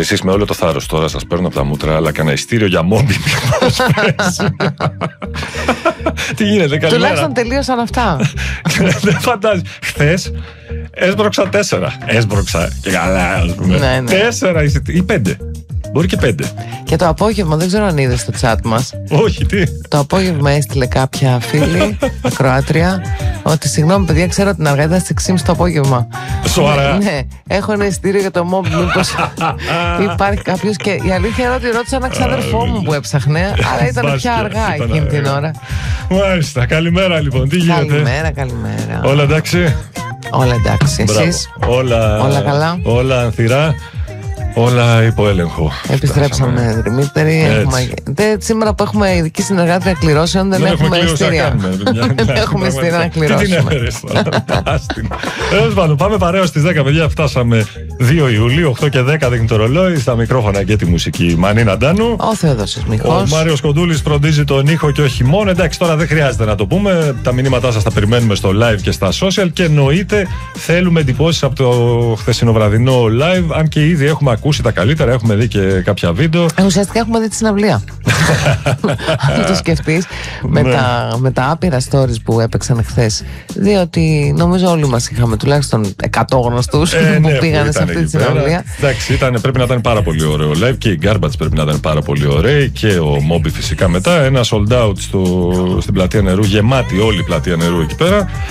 Εσείς με όλο το θάρρος τώρα σας παίρνω από τα μούτρα, αλλά κανένα ειστήριο για μόμπι. Τι γίνεται, καλημέρα. Τουλάχιστον τελείωσαν αυτά. Δεν φαντάζει. Χθες έσπρωξα 4. Έσπρωξα και καλά, ας πούμε. Ναι. 4 ή 5. Μπορεί και 5. Και το απόγευμα, δεν ξέρω αν είδες στο chat μας. Όχι, τι. Το απόγευμα έστειλε κάποια φίλη, ακροάτρια, ότι συγγνώμη παιδιά, ξέρω ότι την αργά ήταν στις 6.30 το απόγευμα. Σοβαρά. Ναι, έχω ένα ειστήριο για το mob, μήπως υπάρχει κάποιος. Και η αλήθεια είναι ότι ρώτησα ένα ξαδερφό μου που έψαχνε, αλλά ήταν πια αργά εκείνη την ώρα. Μάλιστα, καλημέρα λοιπόν, τι γίνεται? Καλημέρα. Όλα εντάξει? Όλα εντάξει, εσείς? Όλα καλά? Όλα ανθυρά? Όλα υπό έλεγχο. Επιστρέψαμε, Δημήτρη. Σήμερα που έχουμε ειδική συνεργάτρια κληρώσεων, δεν έχουμε ειστήρια. Δεν έχουμε ειστήρια να κληρώσουμε. Τέλος πάντων, πάμε παρέα στις 10, παιδιά. Φτάσαμε 2 Ιουλίου, 8 και 10 δείχνει το ρολόι. Στα μικρόφωνα και τη μουσική Μανίνα Ντάνου. Ο Θεόδωσης Μιχός. Ο Μάριος Κοντούλης φροντίζει τον ήχο και όχι μόνο. Εντάξει, τώρα δεν χρειάζεται να το πούμε. Τα μηνύματά σας τα περιμένουμε στο live και στα social. Και εννοείται θέλουμε εντυπώσεις από το χθεσινοβραδινό live. Αν και ήδη έχουμε ακούσει τα καλύτερα, έχουμε δει και κάποια βίντεο. Ουσιαστικά έχουμε δει τη συναυλία. Αν το σκεφτείς, με τα άπειρα stories που έπαιξαν χθες. Διότι νομίζω όλοι μας είχαμε τουλάχιστον 100 γνωστούς που πήγανε σε αυτή τη συναυλία. Εντάξει, πρέπει να ήταν πάρα πολύ ωραίο live και οι Garbage πρέπει να ήταν πάρα πολύ ωραίοι και ο Moby φυσικά μετά. Ένα sold out στην πλατεία νερού, γεμάτη όλη η πλατεία νερού εκεί πέρα.